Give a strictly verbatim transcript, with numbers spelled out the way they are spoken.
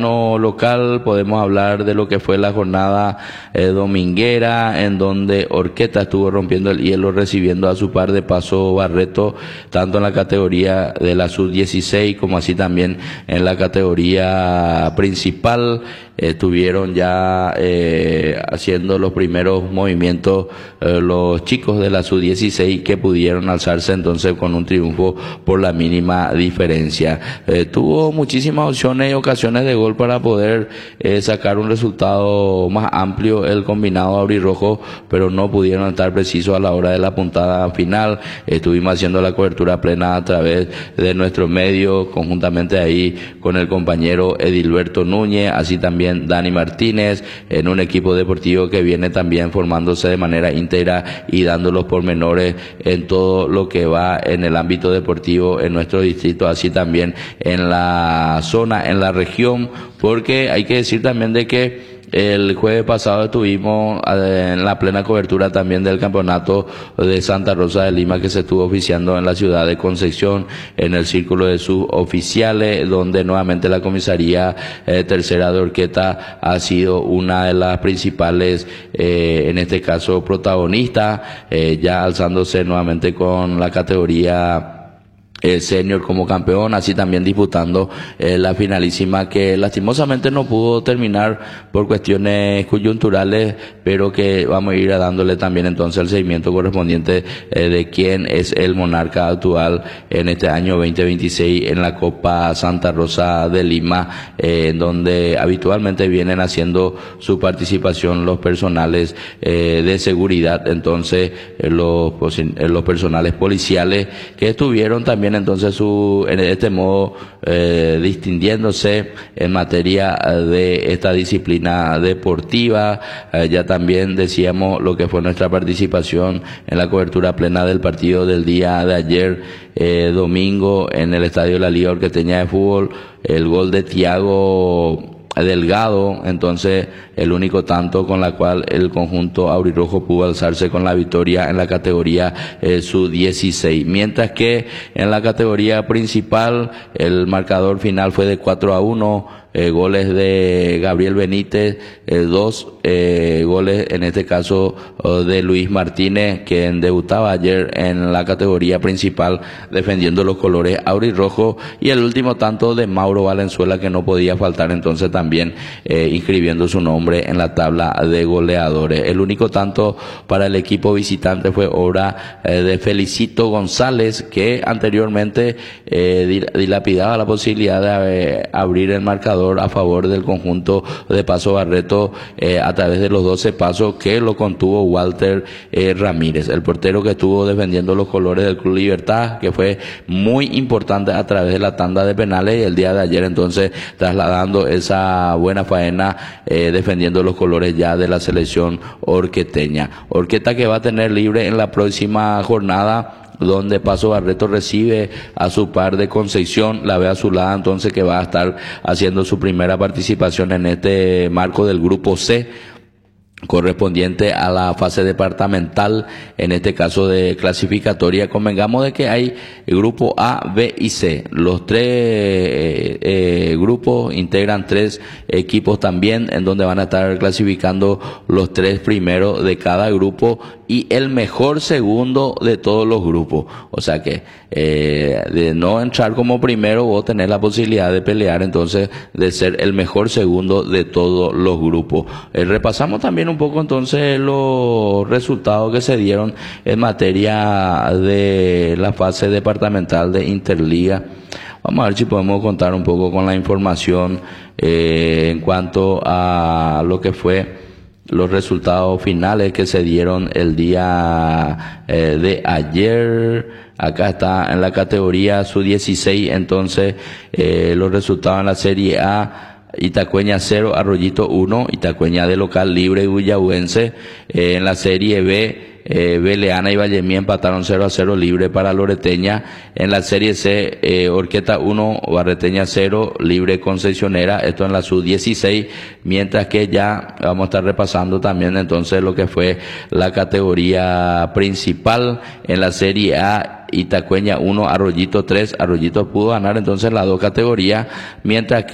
No local podemos hablar de lo que fue la jornada eh, dominguera, en donde Orqueta estuvo rompiendo el hielo, recibiendo a su par de Paso Barreto, tanto en la categoría de la sub dieciséis como así también en la categoría principal. Estuvieron ya eh, haciendo los primeros movimientos eh, los chicos de la sub dieciséis, que pudieron alzarse entonces con un triunfo por la mínima diferencia. Eh, tuvo muchísimas opciones y ocasiones de gol para poder eh, sacar un resultado más amplio el combinado aurirrojo, pero no pudieron estar precisos a la hora de la puntada final. Estuvimos haciendo la cobertura plena a través de nuestro medio, conjuntamente ahí con el compañero Edilberto Núñez, así también Dani Martínez, en un equipo deportivo que viene también formándose de manera íntegra y dando los pormenores en todo lo que va en el ámbito deportivo en nuestro distrito, así también en la zona, en la región, porque hay que decir también de que el jueves pasado estuvimos en la plena cobertura también del campeonato de Santa Rosa de Lima, que se estuvo oficiando en la ciudad de Concepción, en el círculo de suboficiales, donde nuevamente la comisaría eh, tercera de Orqueta ha sido una de las principales, eh, en este caso protagonistas, eh, ya alzándose nuevamente con la categoría el senior como campeón, así también disputando eh, la finalísima, que lastimosamente no pudo terminar por cuestiones coyunturales, pero que vamos a ir dándole también entonces el seguimiento correspondiente eh, de quién es el monarca actual en este año veinte veintiséis en la Copa Santa Rosa de Lima, eh, en donde habitualmente vienen haciendo su participación los personales eh, de seguridad, entonces eh, los, eh, los personales policiales, que estuvieron también entonces su, en este modo eh, distinguiéndose en materia de esta disciplina deportiva. Eh, ya también decíamos lo que fue nuestra participación en la cobertura plena del partido del día de ayer, eh, domingo, en el estadio de la Liga Orqueteña de Fútbol, el gol de Tiago Delgado, entonces el único tanto con la cual el conjunto aurirrojo pudo alzarse con la victoria en la categoría eh, sub dieciséis, mientras que en la categoría principal el marcador final fue de cuatro a uno, eh, goles de Gabriel Benítez, eh, dos eh, goles en este caso oh, de Luis Martínez, quien debutaba ayer en la categoría principal defendiendo los colores aurirrojos, y el último tanto de Mauro Valenzuela, que no podía faltar entonces también eh, inscribiendo su nombre en la tabla de goleadores. El único tanto para el equipo visitante fue obra eh, de Felicito González, que anteriormente eh, dilapidaba la posibilidad de eh, abrir el marcador a favor del conjunto de Paso Barreto eh, a través de los doce pasos que lo contuvo Walter eh, Ramírez, el portero que estuvo defendiendo los colores del Club Libertad, que fue muy importante a través de la tanda de penales, y el día de ayer entonces trasladando esa buena faena eh, defendiendo los colores ya de la selección orqueteña. Orqueta que va a tener libre en la próxima jornada, donde Paso Barreto recibe a su par de Concepción, la ve a su lado entonces, que va a estar haciendo su primera participación en este marco del grupo C, correspondiente a la fase departamental, en este caso de clasificatoria. Convengamos de que hay grupo A, B y C. Los tres eh, eh, grupos integran tres equipos también, en donde van a estar clasificando los tres primeros de cada grupo y el mejor segundo de todos los grupos. O sea que eh, de no entrar como primero, vos tenés la posibilidad de pelear entonces de ser el mejor segundo de todos los grupos. Eh, repasamos también un poco entonces los resultados que se dieron en materia de la fase departamental de Interliga. Vamos a ver si podemos contar un poco con la información eh, en cuanto a lo que fue los resultados finales que se dieron el día eh, de ayer. Acá está en la categoría sub dieciséis, entonces eh, los resultados en la Serie A: Itacueña cero, Arroyito uno, Itacueña de local libre y Buyahuense. Eh, en la Serie B, eh, Beleana y Vallemí empataron cero a cero libre para Loreteña. En la Serie C, eh, Orqueta uno, Barreteña cero, libre Concesionera, esto en la sub dieciséis, mientras que ya vamos a estar repasando también entonces lo que fue la categoría principal. En la Serie A, Itacueña uno, Arroyito tres, Arroyito pudo ganar entonces las dos categorías, mientras que